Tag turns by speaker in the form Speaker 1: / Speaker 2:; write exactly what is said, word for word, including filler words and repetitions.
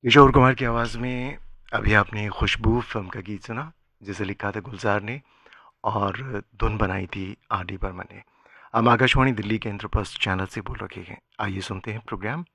Speaker 1: किशोर कुमार की आवाज़ में अभी आपने खुशबू फ़िल्म का गीत सुना, जिसे लिखा था गुलज़ार ने और धुन बनाई थी आर डी बर्मन ने। हम आकाशवाणी दिल्ली के इंद्रप्रस्थ चैनल से बोल रहे हैं। आइए सुनते हैं प्रोग्राम